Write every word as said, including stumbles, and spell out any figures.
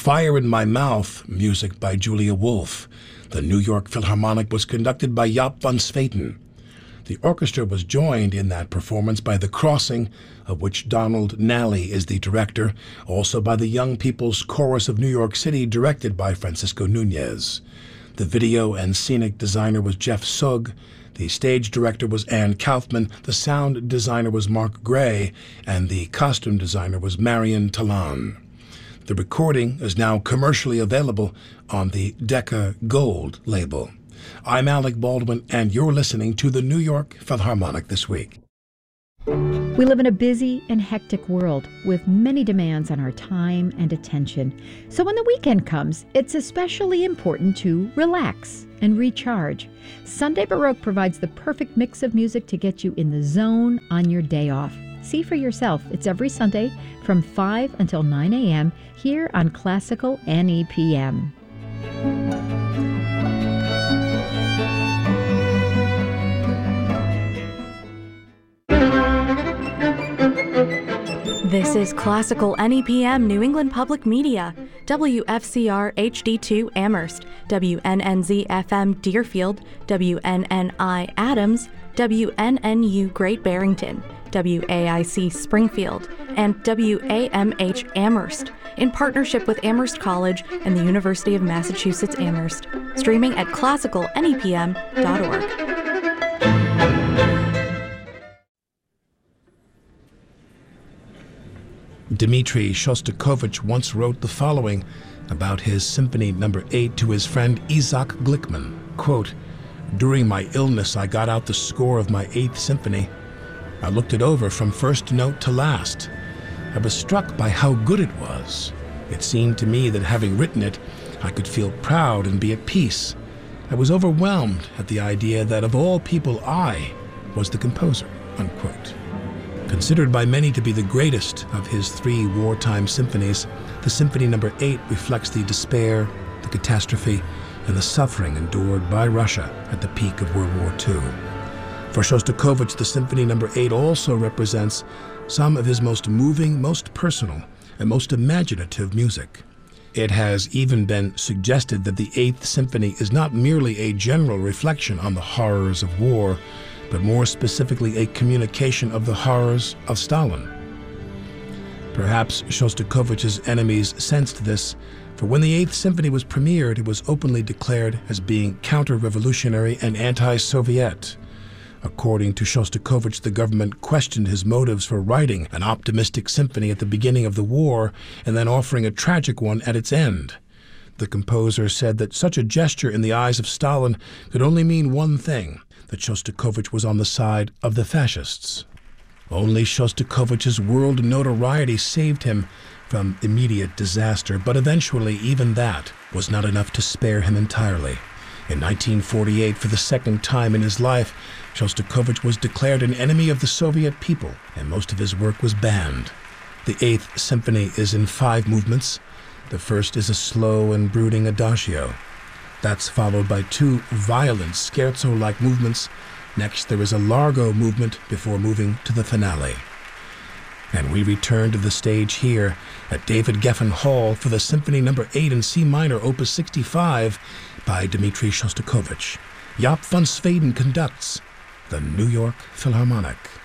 Fire in My Mouth, music by Julia Wolf. The New York Philharmonic was conducted by Jaap van Zweten. The orchestra was joined in that performance by The Crossing, of which Donald Nally is the director, also by the Young People's Chorus of New York City, directed by Francisco Nunez. The video and scenic designer was Jeff Sugg. The stage director was Ann Kaufman, the sound designer was Mark Gray, and the costume designer was Marion Talan. The recording is now commercially available on the Decca Gold label. I'm Alec Baldwin, and you're listening to the New York Philharmonic This Week. We live in a busy and hectic world with many demands on our time and attention. So when the weekend comes, it's especially important to relax and recharge. Sunday Baroque provides the perfect mix of music to get you in the zone on your day off. See for yourself. It's every Sunday from five until nine a.m. here on Classical N E P M. This is Classical N E P M New England Public Media, W F C R H D two Amherst, W N N Z F M Deerfield, W N N I Adams, W N N U Great Barrington, W A I C Springfield, and W A M H Amherst, in partnership with Amherst College and the University of Massachusetts Amherst, streaming at classical N E P M dot org. Dmitri Shostakovich once wrote the following about his Symphony Number eight to his friend Isaac Glickman, quote, "During my illness, I got out the score of my Eighth Symphony. I looked it over from first note to last. I was struck by how good it was. It seemed to me that having written it, I could feel proud and be at peace. I was overwhelmed at the idea that of all people, I was the composer," unquote. Considered by many to be the greatest of his three wartime symphonies, the Symphony Number eight reflects the despair, the catastrophe, and the suffering endured by Russia at the peak of World War Two. For Shostakovich, the Symphony Number eight also represents some of his most moving, most personal, and most imaginative music. It has even been suggested that the Eighth Symphony is not merely a general reflection on the horrors of war, but more specifically a communication of the horrors of Stalin. Perhaps Shostakovich's enemies sensed this, for when the Eighth Symphony was premiered, it was openly declared as being counter-revolutionary and anti-Soviet. According to Shostakovich, the government questioned his motives for writing an optimistic symphony at the beginning of the war and then offering a tragic one at its end. The composer said that such a gesture in the eyes of Stalin could only mean one thing, that Shostakovich was on the side of the fascists. Only Shostakovich's world notoriety saved him from immediate disaster, but eventually even that was not enough to spare him entirely. In nineteen forty-eight, for the second time in his life, Shostakovich was declared an enemy of the Soviet people, and most of his work was banned. The Eighth Symphony is in five movements. The first is a slow and brooding adagio. That's followed by two violent scherzo-like movements. Next, there is a largo movement before moving to the finale. And we return to the stage here at David Geffen Hall for the Symphony Number eight in C minor, Opus sixty-five, by Dmitri Shostakovich. Jaap van Zweten conducts the New York Philharmonic.